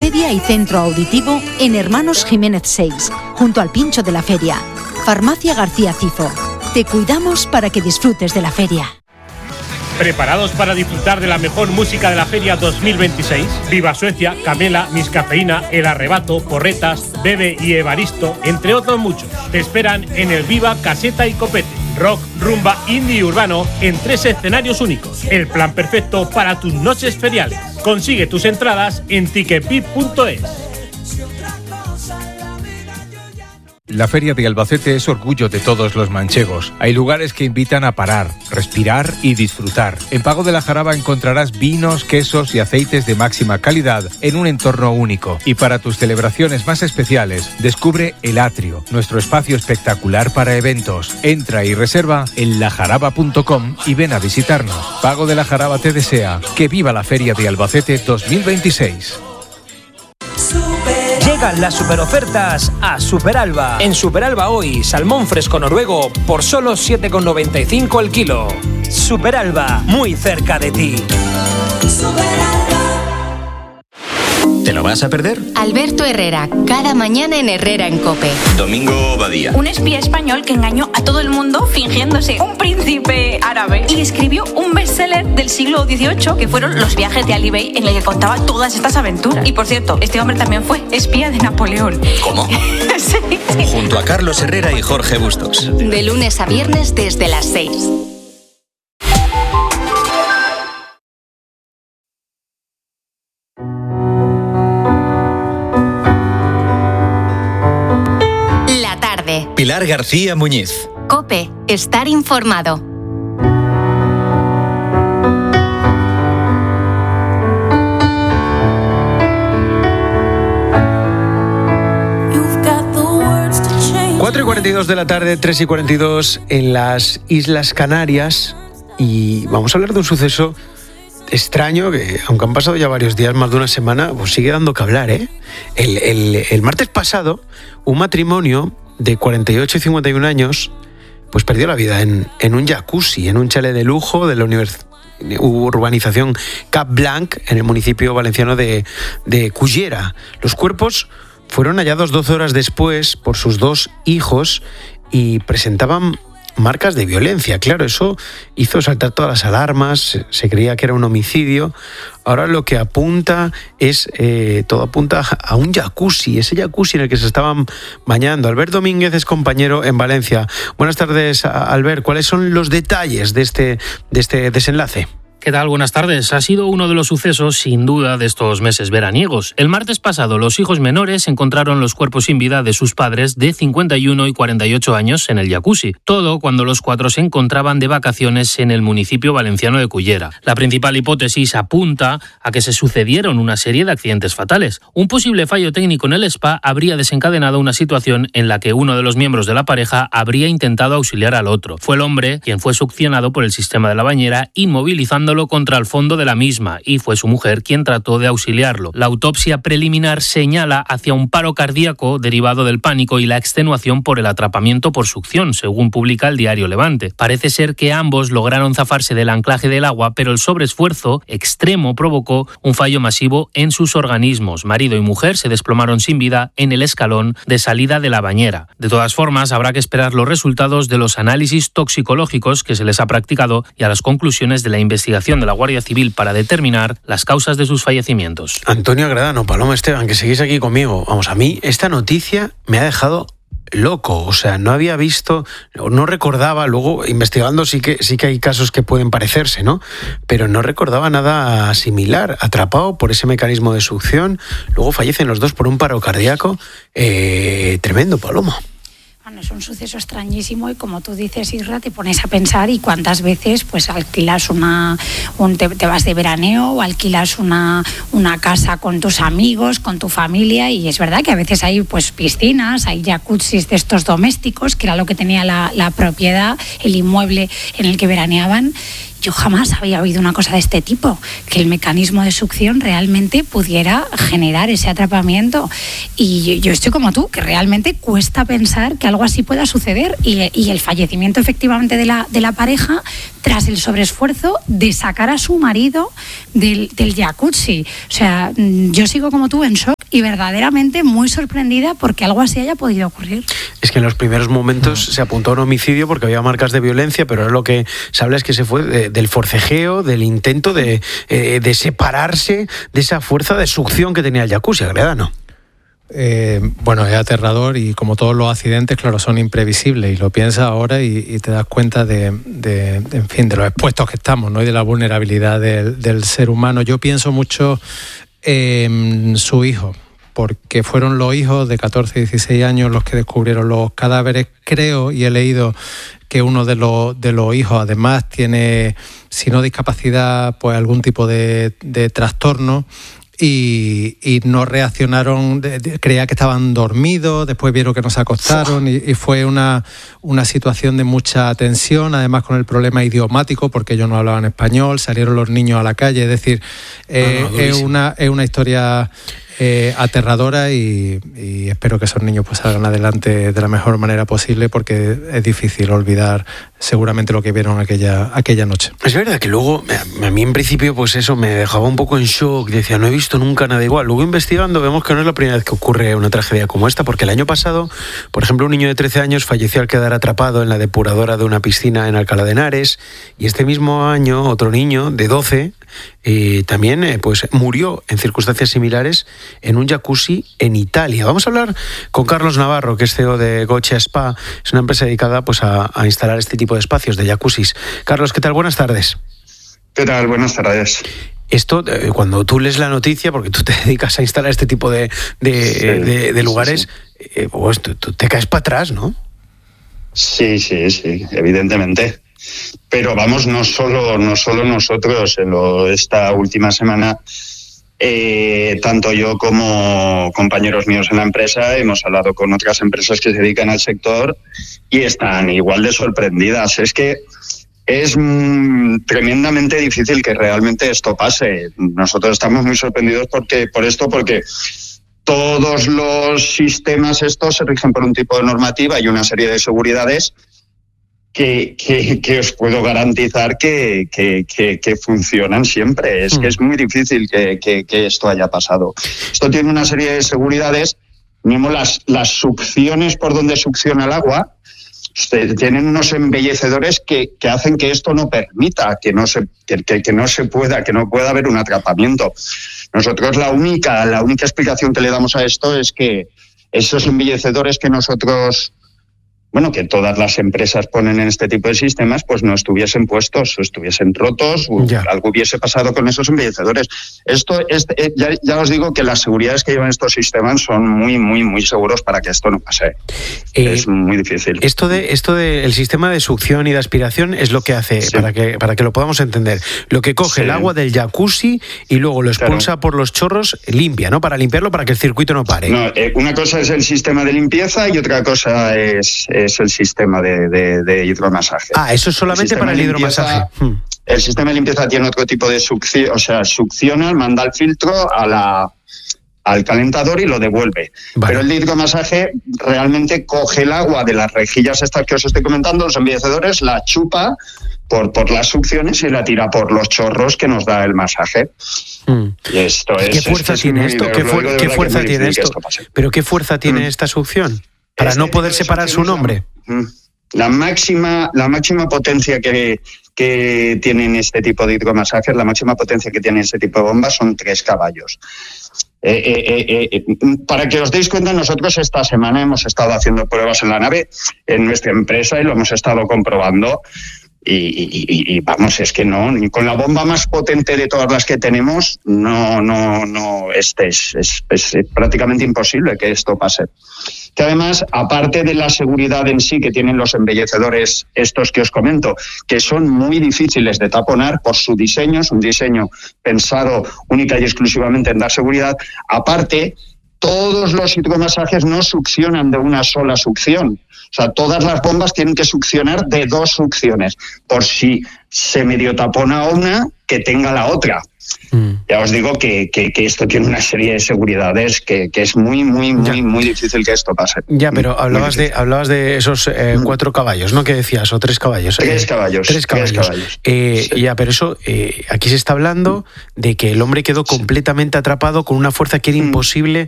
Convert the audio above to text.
ortopedia y centro auditivo en Hermanos Jiménez 6, junto al Pincho de la Feria. Farmacia García Cifo. Te cuidamos para que disfrutes de la feria. ¿Preparados para disfrutar de la mejor música de la Feria 2026? Viva Suecia, Camela, Miss Cafeína, El Arrebato, Porretas, Bebe y Evaristo, entre otros muchos. Te esperan en el Viva Caseta y Copete. Rock, rumba, indie y urbano en 3 escenarios únicos. El plan perfecto para tus noches feriales. Consigue tus entradas en ticketpip.es. La Feria de Albacete es orgullo de todos los manchegos. Hay lugares que invitan a parar, respirar y disfrutar. En Pago de la Jaraba encontrarás vinos, quesos y aceites de máxima calidad en un entorno único. Y para tus celebraciones más especiales, descubre El Atrio, nuestro espacio espectacular para eventos. Entra y reserva en lajaraba.com y ven a visitarnos. Pago de la Jaraba te desea que viva la Feria de Albacete 2026. Llegan las superofertas a Superalba. En Superalba hoy, salmón fresco noruego por solo 7,95 el kilo. Superalba, muy cerca de ti. ¿Te lo vas a perder? Alberto Herrera, cada mañana en Herrera en COPE. Domingo Badía. Un espía español que engañó a todo el mundo fingiéndose un príncipe árabe y escribió un bestseller del siglo XVIII que fueron Los viajes de Ali Bey, en el que contaba todas estas aventuras. Y por cierto, este hombre también fue espía de Napoleón. ¿Cómo? Sí. Junto a Carlos Herrera y Jorge Bustos. De lunes a viernes desde las 6. Pilar García Muñiz. COPE, estar informado. Cuatro y 42 de la tarde, 3 y 42 en las Islas Canarias, y vamos a hablar de un suceso extraño que, aunque han pasado ya varios días, más de una semana, pues sigue dando que hablar, ¿eh? El martes pasado, un matrimonio de 48 y 51 años pues perdió la vida en un jacuzzi, en un chalet de lujo de la urbanización Cap Blanc, en el municipio valenciano de Cullera. Los cuerpos fueron hallados 12 horas después por sus 2 hijos y presentaban marcas de violencia. Claro, eso hizo saltar todas las alarmas, se creía que era un homicidio. Ahora lo que apunta es, todo apunta a un jacuzzi, ese jacuzzi en el que se estaban bañando. Albert Domínguez es compañero en Valencia. Buenas tardes, Albert. ¿Cuáles son los detalles de este desenlace? ¿Qué tal? Buenas tardes. Ha sido uno de los sucesos, sin duda, de estos meses veraniegos. El martes pasado, los hijos menores encontraron los cuerpos sin vida de sus padres de 51 y 48 años en el jacuzzi. Todo cuando los 4 se encontraban de vacaciones en el municipio valenciano de Cullera. La principal hipótesis apunta a que se sucedieron una serie de accidentes fatales. Un posible fallo técnico en el spa habría desencadenado una situación en la que uno de los miembros de la pareja habría intentado auxiliar al otro. Fue el hombre quien fue succionado por el sistema de la bañera, inmovilizándolo contra el fondo de la misma, y fue su mujer quien trató de auxiliarlo. La autopsia preliminar señala hacia un paro cardíaco derivado del pánico y la extenuación por el atrapamiento por succión, según publica el diario Levante. Parece ser que ambos lograron zafarse del anclaje del agua, pero el sobreesfuerzo extremo provocó un fallo masivo en sus organismos. Marido y mujer se desplomaron sin vida en el escalón de salida de la bañera. De todas formas, habrá que esperar los resultados de los análisis toxicológicos que se les ha practicado y a las conclusiones de la investigación de la Guardia Civil para determinar las causas de sus fallecimientos. Antonio Agradano, Paloma Esteban, que seguís aquí conmigo. Vamos, a mí esta noticia me ha dejado loco, o sea, no había visto, no recordaba, luego investigando sí que hay casos que pueden parecerse, ¿no? Pero no recordaba nada similar. Atrapado por ese mecanismo de succión, luego fallecen los 2 por un paro cardíaco. Tremendo, Paloma. Bueno, es un suceso extrañísimo y, como tú dices, Isra, te pones a pensar y cuántas veces pues alquilas te vas de veraneo o alquilas una casa con tus amigos, con tu familia, y es verdad que a veces hay pues piscinas, hay jacuzzis de estos domésticos, que era lo que tenía la propiedad, el inmueble en el que veraneaban. Yo jamás había oído una cosa de este tipo, que el mecanismo de succión realmente pudiera generar ese atrapamiento. Y yo estoy como tú, que realmente cuesta pensar que algo así pueda suceder. Y el fallecimiento efectivamente de la pareja tras el sobreesfuerzo de sacar a su marido del jacuzzi. O sea, yo sigo como tú en shock. y verdaderamente muy sorprendida porque algo así haya podido ocurrir. Es que en los primeros momentos se apuntó a un homicidio porque había marcas de violencia, pero ahora lo que se habla es que se fue del forcejeo, del intento de separarse de esa fuerza de succión que tenía el jacuzzi, Agredano. Bueno, es aterrador y como todos los accidentes, claro, son imprevisibles y lo piensas ahora y te das cuenta en fin, de los expuestos que estamos, ¿no? Y de la vulnerabilidad del ser humano. Yo pienso mucho en su hijo, porque fueron los hijos de 14 y 16 años los que descubrieron los cadáveres. Creo y he leído que uno de los hijos además tiene, si no discapacidad, pues algún tipo de trastorno. Y no reaccionaron, creía que estaban dormidos, después vieron que no se acostaron y fue una situación de mucha tensión, además con el problema idiomático porque ellos no hablaban español, salieron los niños a la calle, es decir, es una historia aterradora y espero que esos niños pues salgan adelante de la mejor manera posible porque es difícil olvidar seguramente lo que vieron aquella noche. Es verdad que luego a mí en principio pues eso me dejaba un poco en shock, decía no he visto nunca nada igual. Luego investigando vemos que no es la primera vez que ocurre una tragedia como esta, porque el año pasado, por ejemplo, un niño de 13 años falleció al quedar atrapado en la depuradora de una piscina en Alcalá de Henares, y este mismo año otro niño de 12 también pues murió en circunstancias similares en un jacuzzi en Italia. Vamos a hablar con Carlos Navarro, que es CEO de Gocha Spa, es una empresa dedicada pues a instalar este tipo de espacios, de jacuzzis. Carlos, ¿qué tal? Buenas tardes. ¿Qué tal? Buenas tardes. Esto, cuando tú lees la noticia, porque tú te dedicas a instalar este tipo de lugares, pues tú te caes para atrás, ¿no? Sí, evidentemente. Pero vamos, no solo nosotros. Esta última semana, tanto yo como compañeros míos en la empresa hemos hablado con otras empresas que se dedican al sector y están igual de sorprendidas. Es que es tremendamente difícil que realmente esto pase. Nosotros estamos muy sorprendidos porque todos los sistemas estos se rigen por un tipo de normativa y una serie de seguridades que os puedo garantizar que funcionan siempre. Es que es muy difícil que esto haya pasado. Esto tiene una serie de seguridades. Tenemos las succiones por donde succiona el agua. Tienen unos embellecedores que hacen que esto no permita, que no pueda haber un atrapamiento. Nosotros la única explicación que le damos a esto es que esos embellecedores que nosotros, que todas las empresas ponen en este tipo de sistemas, pues no estuviesen puestos o estuviesen rotos o algo hubiese pasado con esos embellecedores. Esto ya os digo que las seguridades que llevan estos sistemas son muy, muy, muy seguros para que esto no pase. Es muy difícil. Esto de el sistema de succión y de aspiración es lo que hace, para que lo podamos entender, lo que coge el agua del jacuzzi y luego lo expulsa por los chorros, limpia, ¿no? Para limpiarlo, para que el circuito no pare. No, una cosa es el sistema de limpieza y otra cosa es el sistema de hidromasaje. Eso es solamente para el hidromasaje. El sistema de limpieza tiene otro tipo de succión, o sea, succiona, manda el filtro al calentador y lo devuelve. Vale. Pero el de hidromasaje realmente coge el agua de las rejillas estas que os estoy comentando, los embellecedores, la chupa por las succiones y la tira por los chorros que nos da el masaje. Y esto es... ¿Qué fuerza tiene esto? ¿Qué fuerza tiene esto? ¿Pero qué fuerza tiene esta succión? Para no poder separar su nombre. La máxima potencia que tienen este tipo de hidromasajes, la máxima potencia que tiene este tipo de bombas son 3 caballos. Para que os deis cuenta, nosotros esta semana hemos estado haciendo pruebas en la nave, en nuestra empresa, y lo hemos estado comprobando. Y vamos, es que no, con la bomba más potente de todas las que tenemos, es prácticamente imposible que esto pase. Que además, aparte de la seguridad en sí que tienen los embellecedores estos que os comento, que son muy difíciles de taponar por su diseño, es un diseño pensado única y exclusivamente en dar seguridad, aparte, todos los hidromasajes no succionan de una sola succión. O sea, todas las bombas tienen que succionar de 2 succiones, por si se medio tapona una, que tenga la otra. Ya os digo que esto tiene una serie de seguridades que es muy, muy, muy, muy difícil que esto pase. Ya, pero hablabas de esos 4 caballos, ¿no? ¿Qué decías? ¿O 3 caballos? 3 caballos. 3 caballos. Ya, pero eso, aquí se está hablando de que el hombre quedó completamente atrapado con una fuerza que era imposible